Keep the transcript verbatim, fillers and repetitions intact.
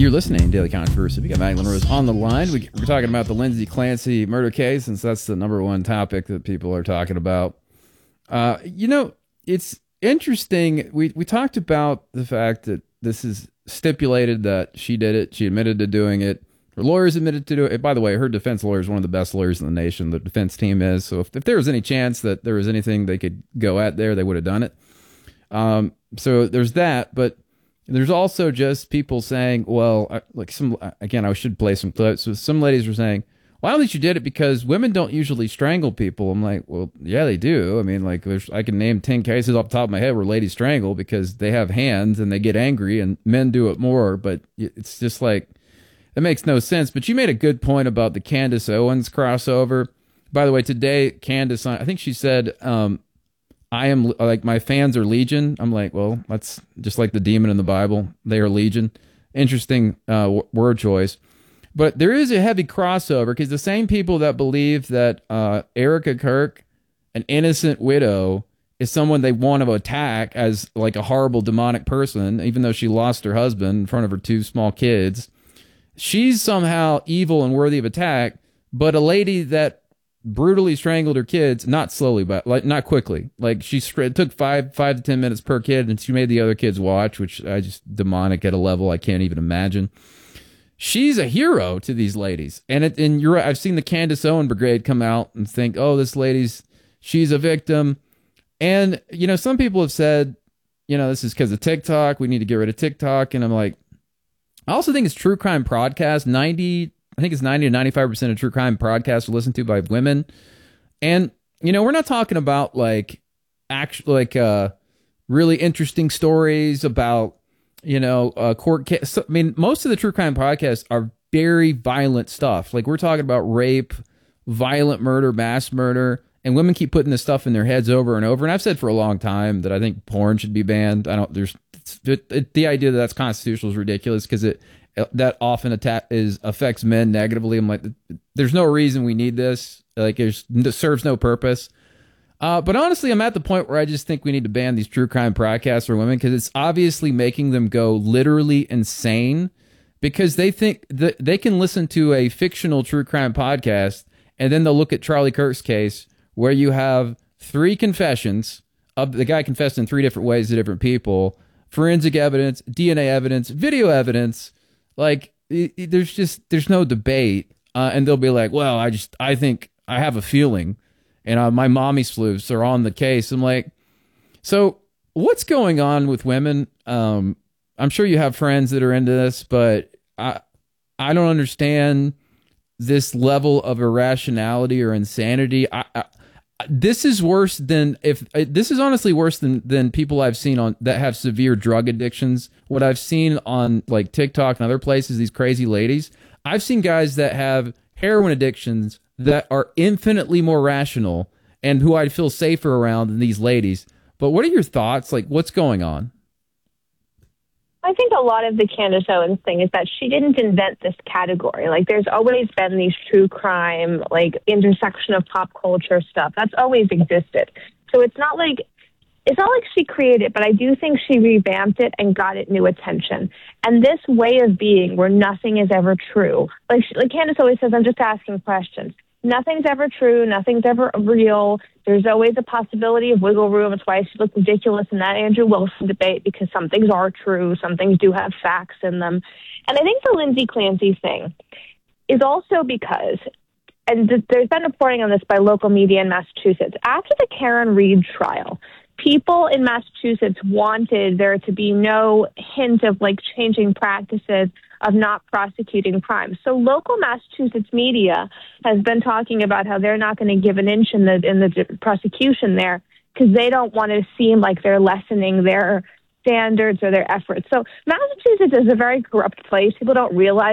You're listening to Daily Controversy. We got Madeline Rose on the line. We, we're talking about the Lindsay Clancy murder case, since that's the number one topic that people are talking about. Uh, you know, it's interesting. We, we talked about the fact that this is stipulated that she did it. She admitted to doing it. Her lawyers admitted to do it. By the way, her defense lawyer is one of the best lawyers in the nation. The defense team is. So if, if there was any chance that there was anything they could go at there, they would have done it. Um, so there's that. But there's also just people saying, well, I, like some, again, I should play some clips. So some ladies were saying, well, I don't think you did it because women don't usually strangle people. I'm like, well, yeah, they do. I mean, like, there's, I can name ten cases off the top of my head where ladies strangle because they have hands and they get angry, and men do it more. But it's just like, it makes no sense. But you made a good point about the Candace Owens crossover. By the way, today, Candace, I think she said, um, I am, like, my fans are legion. I'm like, well, that's just like the demon in the Bible. They are legion. Interesting uh, w- word choice. But there is a heavy crossover because the same people that believe that uh, Erica Kirk, an innocent widow, is someone they want to attack as like a horrible demonic person, even though she lost her husband in front of her two small kids. She's somehow evil and worthy of attack, but a lady that brutally strangled her kids, not slowly, but like not quickly. Like she it took five five to ten minutes per kid, and she made the other kids watch, which I just demonic at a level I can't even imagine. She's a hero to these ladies, and it, and you're right. I've seen the Candace Owen Brigade come out and think, oh, this lady's she's a victim, and you know some people have said, you know, this is because of TikTok. We need to get rid of TikTok, and I'm like, I also think it's true crime podcast. ninety I think it's ninety to ninety-five percent of true crime podcasts are listened to by women. And, you know, we're not talking about like actual, like, uh, really interesting stories about, you know, uh, court case. I mean, most of the true crime podcasts are very violent stuff. Like we're talking about rape, violent murder, mass murder, and women keep putting this stuff in their heads over and over. And I've said for a long time that I think porn should be banned. I don't, there's it, it, the idea that that's constitutional is ridiculous because it, that often attack is affects men negatively. I'm like, there's no reason we need this. Like, it serves no purpose. Uh, but honestly, I'm at the point where I just think we need to ban these true crime podcasts for women because it's obviously making them go literally insane because they think that they can listen to a fictional true crime podcast and then they'll look at Charlie Kirk's case where you have three confessions of the guy confessed in three different ways to different people, forensic evidence, D N A evidence, video evidence. Like, it, it, there's just, there's no debate. Uh, and they'll be like, well, I just, I think, I have a feeling. And uh, my mommy sleuths are on the case. I'm like, so what's going on with women? Um, I'm sure you have friends that are into this, but I, I don't understand this level of irrationality or insanity. I, I This is worse than if this is honestly worse than, than people I've seen on that have severe drug addictions. What I've seen on like TikTok and other places, these crazy ladies, I've seen guys that have heroin addictions that are infinitely more rational and who I'd feel safer around than these ladies. But what are your thoughts? Like, what's going on? I think a lot of the Candace Owens thing is that she didn't invent this category. Like, there's always been these true crime, like, intersection of pop culture stuff. That's always existed. So it's not like, it's not like she created it, but I do think she revamped it and got it new attention. And this way of being where nothing is ever true. Like, like Candace always says, I'm just asking questions. Nothing's ever true. Nothing's ever real. There's always a possibility of wiggle room. It's why she looked ridiculous in that Andrew Wilson debate, because some things are true. Some things do have facts in them. And I think the Lindsay Clancy thing is also because, and th- there's been reporting on this by local media in Massachusetts, after the Karen Reed trial, people in Massachusetts wanted there to be no hint of like changing practices of not prosecuting crime. So local Massachusetts media has been talking about how they're not going to give an inch in the in the prosecution there because they don't want to seem like they're lessening their standards or their efforts. So Massachusetts is a very corrupt place. People don't realize